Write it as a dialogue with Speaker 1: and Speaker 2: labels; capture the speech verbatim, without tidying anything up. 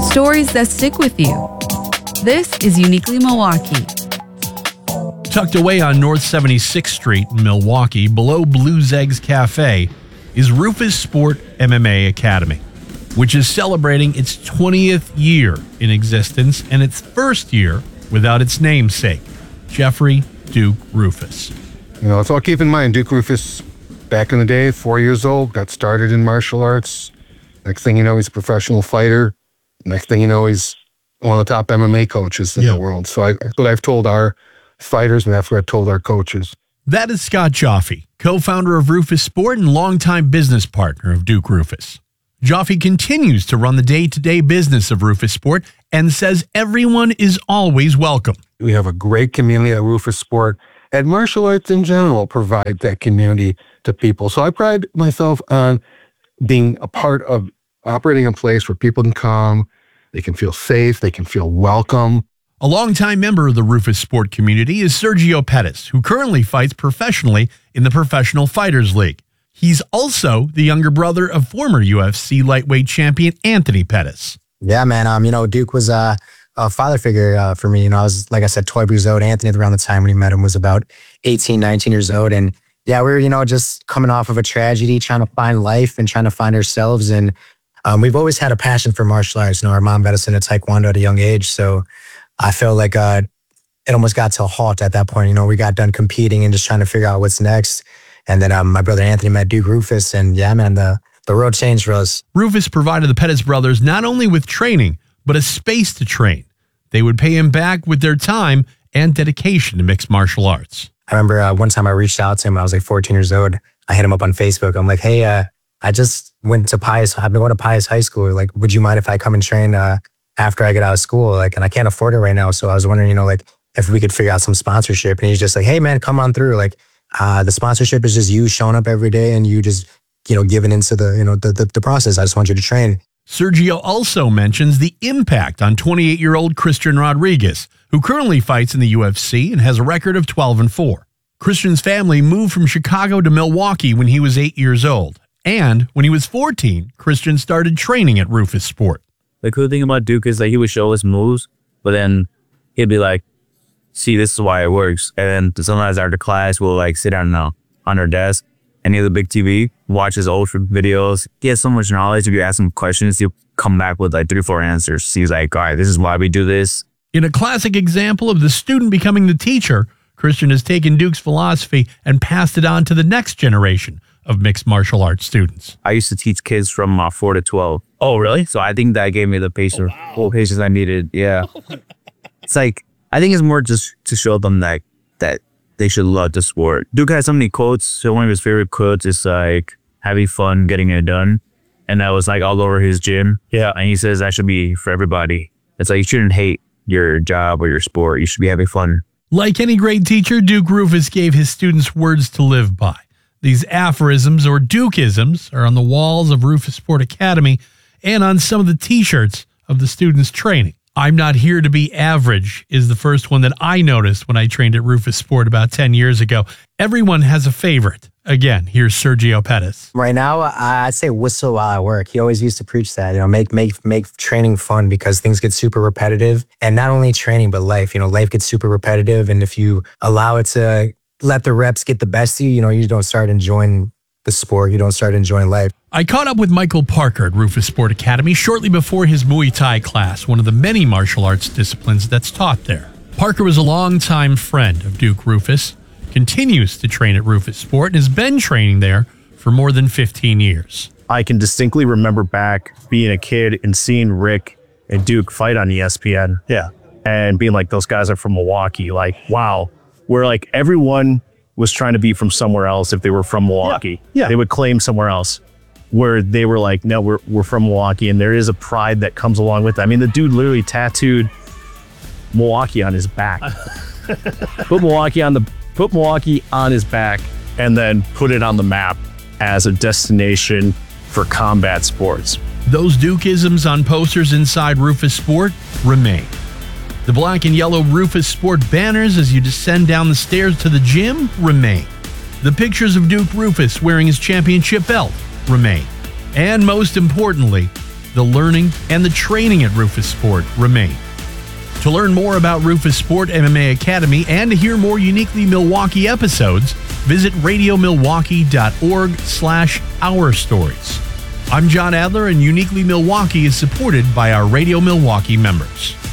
Speaker 1: Stories that stick with you. This is Uniquely Milwaukee.
Speaker 2: Tucked away on North seventy-sixth Street in Milwaukee, below Blues Eggs Cafe, is Rufus Sport M M A Academy, which is celebrating its twentieth year in existence and its first year without its namesake, Jeffrey Duke Rufus.
Speaker 3: You know, it's all keep in mind, Duke Rufus, back in the day, four years old, got started in martial arts. Next thing you know, he's a professional fighter. Next thing you know, he's one of the top M M A coaches in
Speaker 2: yeah.
Speaker 3: the world. So I, that's what I've told our fighters, and that's what I've told our coaches.
Speaker 2: That is Scott Joffe, co-founder of Rufus Sport and longtime business partner of Duke Rufus. Joffe continues to run the day-to-day business of Rufus Sport and says everyone is always welcome.
Speaker 3: We have a great community at Rufus Sport, and martial arts in general provide that community to people. So I pride myself on being a part of operating a place where people can come, they can feel safe, they can feel welcome.
Speaker 2: A longtime member of the Rufus Sport community is Sergio Pettis, who currently fights professionally in the Professional Fighters League. He's also the younger brother of former U F C lightweight champion Anthony Pettis.
Speaker 4: Yeah, man. Um, you know, Duke was uh, a father figure uh, for me. You know, I was, like I said, twelve years old. Anthony, around the time when he met him, was about eighteen, nineteen years old. And yeah, we were, you know, just coming off of a tragedy, trying to find life and trying to find ourselves. And um, we've always had a passion for martial arts. You know, our mom got us into Taekwondo at a young age. So I felt like uh, it almost got to a halt at that point. You know, we got done competing and just trying to figure out what's next. And then um, my brother Anthony met Duke Rufus. And yeah, man, the, the road changed for us.
Speaker 2: Rufus provided the Pettis brothers not only with training, but a space to train. They would pay him back with their time and dedication to mixed martial arts.
Speaker 4: I remember uh, one time I reached out to him when I was like fourteen years old. I hit him up on Facebook. I'm like, hey, uh, I just went to Pius. I've been going to Pius High School. Like, would you mind if I come and train uh, after I get out of school? Like, and I can't afford it right now. So I was wondering, you know, like if we could figure out some sponsorship. And he's just like, hey, man, come on through. Like, uh, the sponsorship is just you showing up every day and you just, you know, giving into the, you know, the, the, the process. I just want you to train.
Speaker 2: Sergio also mentions the impact on twenty-eight-year-old Christian Rodriguez, who currently fights in the U F C and has a record of twelve and four. Christian's family moved from Chicago to Milwaukee when he was eight years old. And when he was fourteen, Christian started training at Rufus Sport.
Speaker 5: The cool thing about Duke is that he would show us moves, but then he'd be like, see, this is why it works. And then sometimes after class, we'll like sit down now on our desk and he has a big T V, watch his old videos. He has so much knowledge. If you ask him questions, he'll come back with like three, four answers. He's like, all right, this is why we do this.
Speaker 2: In a classic example of the student becoming the teacher, Christian has taken Duke's philosophy and passed it on to the next generation of mixed martial arts students.
Speaker 5: I used to teach kids from uh, four to twelve. Oh, really? So I think that gave me the patience, oh, wow. full patience I needed. Yeah. It's like, I think it's more just to show them that, that they should love the sport. Duke has so many quotes. So one of his favorite quotes is like, having fun getting it done. And that was like all over his gym. Yeah. And he says that should be for everybody. It's like, you shouldn't hate your job or your sport. You should be having fun.
Speaker 2: Like any great teacher, Duke Rufus gave his students words to live by. These aphorisms or Dukeisms are on the walls of Rufus Sport Academy and on some of the t-shirts of the students training. I'm not here to be average is the first one that I noticed when I trained at Rufus Sport about ten years ago. Everyone has a favorite. Again, here's Sergio Pettis.
Speaker 4: Right now, I'd say whistle while I work. He always used to preach that, you know, make make make training fun because things get super repetitive. And not only training, but life. You know, life gets super repetitive. And if you allow it to let the reps get the best of you, you know, you don't start enjoying the sport. You don't start enjoying life.
Speaker 2: I caught up with Michael Parker at Rufus Sport Academy shortly before his Muay Thai class, one of the many martial arts disciplines that's taught there. Parker was a longtime friend of Duke Rufus, continues to train at Rufus Sport, and has been training there for more than fifteen years.
Speaker 6: I can distinctly remember back being a kid and seeing Rick and Duke fight on E S P N. Yeah. And being like, those guys are from Milwaukee. Like, wow. Where like everyone was trying to be from somewhere else if they were from Milwaukee. Yeah. yeah. They would claim somewhere else. Where they were like, no, we're, we're from Milwaukee. And there is a pride that comes along with that. I mean, the dude literally tattooed Milwaukee on his back. Put Milwaukee on the put Milwaukee on his back and then put it on the map as a destination for combat sports.
Speaker 2: Those Dukeisms on posters inside Rufus Sport remain. The black and yellow Rufus Sport banners as you descend down the stairs to the gym remain. The pictures of Duke Rufus wearing his championship belt remain. And most importantly, the learning, and the training at Rufus Sport remain. To learn more about Rufus Sport M M A Academy and to hear more Uniquely Milwaukee episodes, visit radio milwaukee dot org slash our stories. I'm John Adler, and Uniquely Milwaukee is supported by our Radio Milwaukee members.